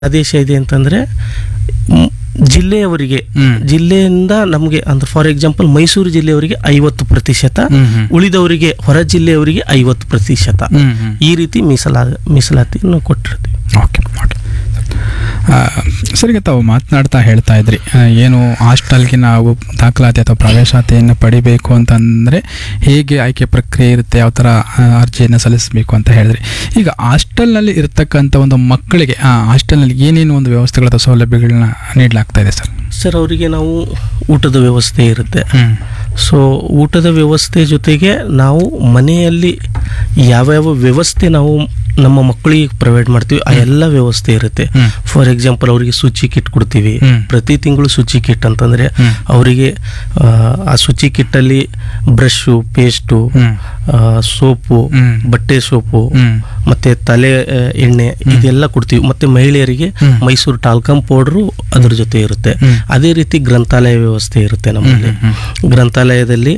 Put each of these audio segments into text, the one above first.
ಆದೇಶ ಇದೆ ಅಂತಂದ್ರೆ ಜಿಲ್ಲೆಯವರಿಗೆ ಜಿಲ್ಲೆಯಿಂದ ನಮಗೆ ಅಂದ್ರೆ ಫಾರ್ ಎಕ್ಸಾಂಪಲ್ ಮೈಸೂರು ಜಿಲ್ಲೆಯವರಿಗೆ 50%, ಉಳಿದವರಿಗೆ ಹೊರ ಜಿಲ್ಲೆಯವರಿಗೆ 50%, ಈ ರೀತಿ ಮೀಸಲಾತಿಯನ್ನು ಕೊಟ್ಟಿರ್ತೀವಿ. ಓಕೆ ಓಕೆ ಸರಿಗೆ ತಾವು ಮಾತನಾಡ್ತಾ ಹೇಳ್ತಾ ಇದ್ರಿ ಏನು ಹಾಸ್ಟೆಲ್ಗೆ ನಾವು ದಾಖಲಾತಿ ಅಥವಾ ಪ್ರವೇಶಾತಿಯನ್ನು ಪಡಿಬೇಕು ಅಂತಂದರೆ ಹೇಗೆ ಆಯ್ಕೆ ಪ್ರಕ್ರಿಯೆ ಇರುತ್ತೆ, ಯಾವ ಥರ ಅರ್ಜಿಯನ್ನು ಸಲ್ಲಿಸಬೇಕು ಅಂತ ಹೇಳಿದ್ರಿ. ಈಗ ಹಾಸ್ಟೆಲ್ನಲ್ಲಿ ಇರತಕ್ಕಂಥ ಒಂದು ಮಕ್ಕಳಿಗೆ ಹಾಸ್ಟೆಲ್ನಲ್ಲಿ ಏನೇನು ಒಂದು ವ್ಯವಸ್ಥೆಗಳ ಅಥವಾ ಸೌಲಭ್ಯಗಳನ್ನ ನೀಡಲಾಗ್ತಾ ಇದೆ ಸರ್? ಅವರಿಗೆ ನಾವು ಊಟದ ವ್ಯವಸ್ಥೆ ಇರುತ್ತೆ. ಸೊ ಊಟದ ವ್ಯವಸ್ಥೆ ಜೊತೆಗೆ ನಾವು ಮನೆಯಲ್ಲಿ ಯಾವ್ಯಾವ ವ್ಯವಸ್ಥೆ ನಾವು ನಮ್ಮ ಮಕ್ಕಳಿಗೆ ಪ್ರೊವೈಡ್ ಮಾಡ್ತೀವಿ ಆ ಎಲ್ಲ ವ್ಯವಸ್ಥೆ ಇರುತ್ತೆ. ಫಾರ್ ಎಕ್ಸಾಂಪಲ್ ಅವರಿಗೆ ಶುಚಿ ಕಿಟ್ ಕೊಡ್ತೀವಿ ಪ್ರತಿ ತಿಂಗಳು. ಶುಚಿ ಕಿಟ್ ಅಂತಂದ್ರೆ ಅವರಿಗೆ ಆ ಶುಚಿ ಕಿಟ್ ಅಲ್ಲಿ ಬ್ರಷು, ಪೇಸ್ಟು, ಸೋಪು, ಬಟ್ಟೆ ಸೋಪು, ಮತ್ತೆ ತಲೆ ಎಣ್ಣೆ ಇದೆಲ್ಲ ಕೊಡ್ತೀವಿ. ಮತ್ತೆ ಮಹಿಳೆಯರಿಗೆ ಮೈಸೂರು ಟಾಲ್ಕಮ್ ಪೌಡರು ಅದ್ರ ಜೊತೆ ಇರುತ್ತೆ. ಅದೇ ರೀತಿ ಗ್ರಂಥಾಲಯ ವ್ಯವಸ್ಥೆ ಇರುತ್ತೆ ನಮ್ಮಲ್ಲಿ. ಗ್ರಂಥಾಲಯದಲ್ಲಿ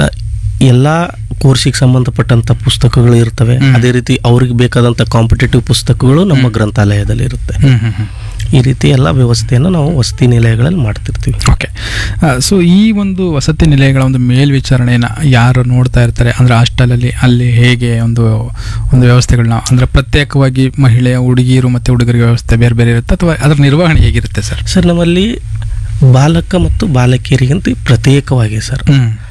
ಎಲ್ಲಾ ಕೋರ್ಸಿಗೆ ಸಂಬಂಧಪಟ್ಟಂತ ಪುಸ್ತಕಗಳು ಇರ್ತವೆ. ಅದೇ ರೀತಿ ಅವ್ರಿಗೆ ಬೇಕಾದಂತ ಕಾಂಪಿಟೇಟಿವ್ ಪುಸ್ತಕಗಳು ನಮ್ಮ ಗ್ರಂಥಾಲಯದಲ್ಲಿ ಇರುತ್ತೆ. ಈ ರೀತಿ ಎಲ್ಲ ವ್ಯವಸ್ಥೆಯನ್ನು ನಾವು ವಸತಿ ನಿಲಯಗಳಲ್ಲಿ ಮಾಡ್ತಿರ್ತೀವಿ. ಓಕೆ, ಸೊ ಈ ಒಂದು ವಸತಿ ನಿಲಯಗಳ ಒಂದು ಮೇಲ್ವಿಚಾರಣೆಯನ್ನು ಯಾರು ನೋಡ್ತಾ ಇರ್ತಾರೆ ಅಂದರೆ ಹಾಸ್ಟೆಲಲ್ಲಿ ಅಲ್ಲಿ ಹೇಗೆ ಒಂದು ವ್ಯವಸ್ಥೆಗಳನ್ನ ಅಂದರೆ ಪ್ರತ್ಯೇಕವಾಗಿ ಮಹಿಳೆಯ ಹುಡುಗಿಯರು ಮತ್ತು ಹುಡುಗರಿಗೆ ವ್ಯವಸ್ಥೆ ಬೇರೆ ಬೇರೆ ಇರುತ್ತೆ ಅಥವಾ ಅದರ ನಿರ್ವಹಣೆ ಹೇಗಿರುತ್ತೆ ಸರ್? ಸರ್ ನಮ್ಮಲ್ಲಿ ಬಾಲಕ ಮತ್ತು ಬಾಲಕಿಯರಿಗಂತ ಪ್ರತ್ಯೇಕವಾಗಿ ಸರ್.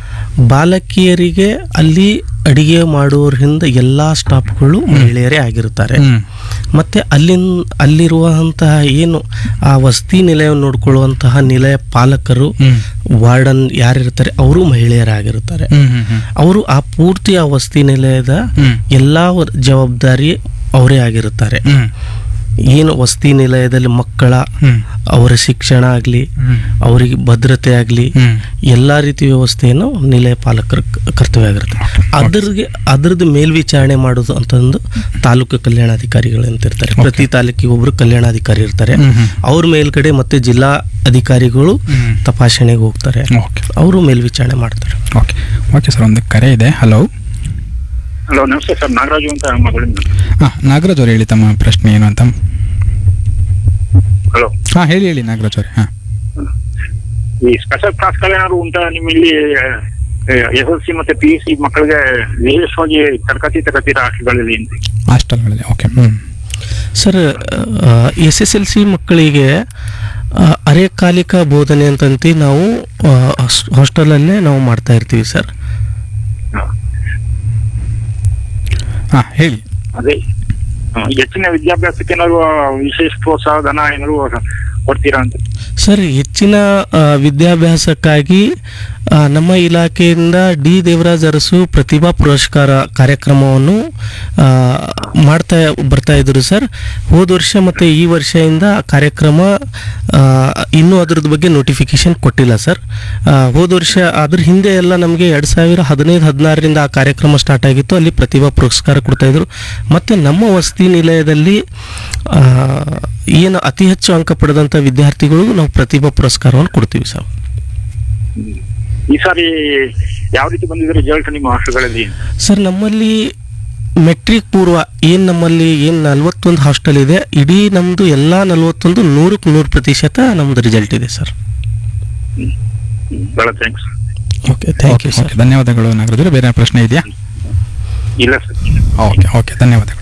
ಬಾಲಕಿಯರಿಗೆ ಅಲ್ಲಿ ಅಡಿಗೆ ಮಾಡುವವರಿಂದ ಎಲ್ಲಾ ಸ್ಟಾಫ್ಗಳು ಮಹಿಳೆಯರೇ ಆಗಿರುತ್ತಾರೆ. ಮತ್ತೆ ಅಲ್ಲಿರುವಂತಹ ಏನು ಆ ವಸತಿ ನಿಲಯವನ್ನು ನೋಡ್ಕೊಳ್ಳುವಂತಹ ನಿಲಯ ಪಾಲಕರು, ವಾರ್ಡನ್ ಯಾರಿರ್ತಾರೆ ಅವರು ಮಹಿಳೆಯರಾಗಿರುತ್ತಾರೆ. ಅವರು ಆ ಪೂರ್ತಿ ಆ ವಸತಿ ನಿಲಯದ ಎಲ್ಲಾ ಜವಾಬ್ದಾರಿ ಅವರೇ ಆಗಿರುತ್ತಾರೆ. ಏನು ವಸತಿ ನಿಲಯದಲ್ಲಿ ಮಕ್ಕಳ ಅವರ ಶಿಕ್ಷಣ ಆಗಲಿ, ಅವರಿಗೆ ಭದ್ರತೆ ಆಗಲಿ, ಎಲ್ಲಾ ರೀತಿ ವ್ಯವಸ್ಥೆಯನ್ನು ನಿಲಯ ಪಾಲಕರ ಕರ್ತವ್ಯ ಆಗಿರುತ್ತೆ. ಅದ್ರದ್ದು ಮೇಲ್ವಿಚಾರಣೆ ಮಾಡೋದು ಅಂತಂದು ತಾಲೂಕು ಕಲ್ಯಾಣಾಧಿಕಾರಿಗಳು ಅಂತ ಇರ್ತಾರೆ. ಪ್ರತಿ ತಾಲೂಕಿಗೆ ಒಬ್ರು ಕಲ್ಯಾಣಾಧಿಕಾರಿ ಇರ್ತಾರೆ. ಅವ್ರ ಮೇಲ್ಗಡೆ ಮತ್ತೆ ಜಿಲ್ಲಾ ಅಧಿಕಾರಿಗಳು ತಪಾಸಣೆಗೆ ಹೋಗ್ತಾರೆ, ಅವರು ಮೇಲ್ವಿಚಾರಣೆ ಮಾಡ್ತಾರೆ. ಓಕೆ ಓಕೆ ಸರ್, ಒಂದು ಕರೆ ಇದೆ. ಹಲೋ ಹಲೋ, ನಮಸ್ತೆ ಸರ್. ನಾಗರಾಜು ಅಂತ ಮಗಳಿಂದ. ನಾಗರಾಜ್ ಅವ್ರು ಹೇಳಿ ತಮ್ಮ ಪ್ರಶ್ನೆ ಏನು ಅಂತ. ಹಲೋ, ಹೇಳಿ ನಾಗರಾಜ್ ಅವ್ರೆ. ಈ ಸ್ಪೆಷಲ್ ಕ್ಲಾಸ್ಗಳು ಏನಾದ್ರು ಉಂಟಾ ನಿಮ್ಮಲ್ಲಿ? SSLC ಮತ್ತೆ PUC ಮಕ್ಕಳಿಗೆ ವಿಶೇಷವಾಗಿ ತರಗತಿ ಹಾಸ್ಟೆಲ್ಗಳಲ್ಲಿ ಹಾಸ್ಟೆಲ್ಗಳಲ್ಲಿ? ಓಕೆ ಸರ್, SSLC ಮಕ್ಕಳಿಗೆ ಅರೆಕಾಲಿಕ ಬೋಧನೆ ಅಂತಂತ ನಾವು ಹಾಸ್ಟೆಲಲ್ಲೇ ನಾವು ಮಾಡ್ತಾ ಇರ್ತೀವಿ ಸರ್. ಹೇಳಿ. ಅದೇ ಹೆಚ್ಚಿನ ವಿದ್ಯಾಭ್ಯಾಸಕ್ಕೆ ಏನಾದ್ರು ವಿಶೇಷ ಪ್ರೋತ್ಸಾಹ ಧನ ಏನಾದ್ರು ಕೊಡ್ತೀರಾ ಅಂತ? ಸರ್, ಹೆಚ್ಚಿನ ವಿದ್ಯಾಭ್ಯಾಸಕ್ಕಾಗಿ ನಮ್ಮ ಇಲಾಖೆಯಿಂದ ಡಿ ದೇವರಾಜ್ ಅರಸು ಪ್ರತಿಭಾ ಪುರಸ್ಕಾರ ಕಾರ್ಯಕ್ರಮವನ್ನು ಮಾಡ್ತಾ ಬರ್ತಾ ಇದ್ರು ಸರ್. ಹೋದ ವರ್ಷ ಮತ್ತೆ ಈ ವರ್ಷದಿಂದ ಕಾರ್ಯಕ್ರಮ ಇನ್ನೂ ಅದ್ರದ್ದು ಬಗ್ಗೆ ನೋಟಿಫಿಕೇಶನ್ ಕೊಟ್ಟಿಲ್ಲ ಸರ್. ಹೋದ ವರ್ಷ ಅದ್ರ ಹಿಂದೆ ಎಲ್ಲ ನಮಗೆ 2015-16ರಿಂದ ಆ ಕಾರ್ಯಕ್ರಮ ಸ್ಟಾರ್ಟ್ ಆಗಿತ್ತು. ಅಲ್ಲಿ ಪ್ರತಿಭಾ ಪುರಸ್ಕಾರ ಕೊಡ್ತಾ ಇದ್ರು. ಮತ್ತೆ ನಮ್ಮ ವಸತಿ ನಿಲಯದಲ್ಲಿ ಏನು ಅತಿ ಹೆಚ್ಚು ಅಂಕ ಪಡೆದಂತ ವಿದ್ಯಾರ್ಥಿಗಳು ನಾವು ಪ್ರತಿಭಾ ಪುರಸ್ಕಾರವನ್ನು ಕೊಡ್ತೀವಿ ಸರ್. ಈ ಸಾರಿ ಯಾವ ರೀತಿ ಬಂದಿದೆ ರಿಸಲ್ಟ್ ನಿಮ್ಮ ಹಾಸ್ಟೆಲ್ಗಳಲ್ಲಿ? ಸರ್, ನಮ್ಮಲ್ಲಿ ಮೆಟ್ರಿಕ್ ಪೂರ್ವ ನಮ್ಮಲ್ಲಿ 41 ಹಾಸ್ಟೆಲ್ ಇದೆ. ಇಡೀ ನಮ್ದು ಎಲ್ಲಾ 41 100% ನಮ್ದು ರಿಸಲ್ಟ್ ಇದೆ sir. Thanks. Okay, thank you sir. ಧನ್ಯವಾದಗಳು ನಾಗರಾಜ್. ಬೇರೆ ಪ್ರಶ್ನೆ ಇದೆಯಾ? ಇಲ್ಲ ಸರ್. ಓಕೆ ಧನ್ಯವಾದಗಳು.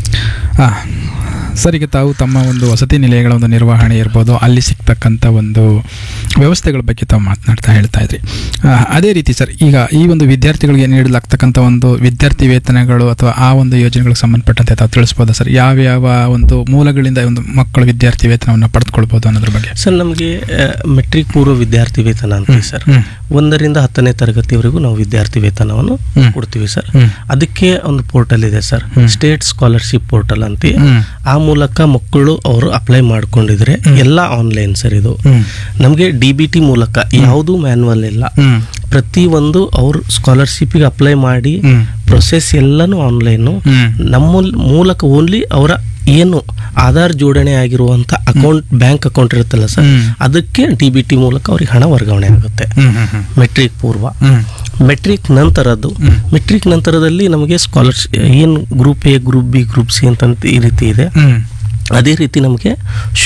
ಸರ್, ಈಗ ತಾವು ತಮ್ಮ ಒಂದು ವಸತಿ ನಿಲಯಗಳ ಒಂದು ನಿರ್ವಹಣೆ ಇರ್ಬೋದು, ಅಲ್ಲಿ ಸಿಗ್ತಕ್ಕಂಥ ಒಂದು ವ್ಯವಸ್ಥೆಗಳ ಬಗ್ಗೆ ತಾವು ಮಾತನಾಡ್ತಾ ಹೇಳ್ತಾ ಇದ್ರಿ. ಅದೇ ರೀತಿ ಸರ್, ಈಗ ಈ ಒಂದು ವಿದ್ಯಾರ್ಥಿಗಳಿಗೆ ನೀಡಲಾಗ್ತಕ್ಕಂಥ ಒಂದು ವಿದ್ಯಾರ್ಥಿ ವೇತನಗಳು ಅಥವಾ ಆ ಒಂದು ಯೋಜನೆಗಳಿಗೆ ಸಂಬಂಧಪಟ್ಟಂತೆ ತಾವು ತಿಳಿಸ್ಬೋದಾ ಸರ್? ಯಾವ ಒಂದು ಮೂಲಗಳಿಂದ ಒಂದು ಮಕ್ಕಳು ವಿದ್ಯಾರ್ಥಿ ವೇತನವನ್ನು ಪಡೆದುಕೊಳ್ಬೋದು ಅನ್ನೋದ್ರ ಬಗ್ಗೆ? ಸರ್, ನಮಗೆ ಮೆಟ್ರಿಕ್ ಪೂರ್ವ ವಿದ್ಯಾರ್ಥಿ ವೇತನ ಅಂತ ಸರ್ 1ರಿಂದ 10ನೇ ತರಗತಿವರೆಗೂ ನಾವು ವಿದ್ಯಾರ್ಥಿ ವೇತನವನ್ನು ಕೊಡ್ತೀವಿ ಸರ್. ಅದಕ್ಕೆ ಒಂದು ಪೋರ್ಟಲ್ ಇದೆ ಸರ್, ಸ್ಟೇಟ್ ಸ್ಕಾಲರ್ಶಿಪ್ ಪೋರ್ಟಲ್ ಅಂತ. ಆ ಮೂಲಕ ಮಕ್ಕಳು ಅವರು ಅಪ್ಲೈ ಮಾಡ್ಕೊಂಡಿದ್ರೆ ಎಲ್ಲ ಆನ್ಲೈನ್ ಸರ್. ಇದು ನಮಗೆ DBT ಮೂಲಕ, ಯಾವುದು ಮ್ಯಾನ್ಯುವಲ್ ಇಲ್ಲ. ಪ್ರತಿ ಒಂದು ಅವ್ರು ಸ್ಕಾಲರ್ಶಿಪ್ಗೆ ಅಪ್ಲೈ ಮಾಡಿ ಪ್ರೊಸೆಸ್ ಎಲ್ಲಾನು ಆನ್ಲೈನು. ನಮ್ಮ ಮೂಲಕ ಓನ್ಲಿ ಅವರ ಏನು ಆಧಾರ್ ಜೋಡಣೆ ಆಗಿರುವಂತ ಅಕೌಂಟ್, ಬ್ಯಾಂಕ್ ಅಕೌಂಟ್ ಇರುತ್ತಲ್ಲ ಸರ್, ಅದಕ್ಕೆ DBT ಮೂಲಕ ಅವ್ರಿಗೆ ಹಣ ವರ್ಗಾವಣೆ ಆಗುತ್ತೆ. ಮೆಟ್ರಿಕ್ ಪೂರ್ವ. ಮೆಟ್ರಿಕ್ ನಂತರದಲ್ಲಿ ನಮಗೆ ಸ್ಕಾಲರ್ಶಿಪ್ ಏನು group A, group B, group C ಅಂತ ಈ ರೀತಿ ಇದೆ. ಅದೇ ರೀತಿ ನಮಗೆ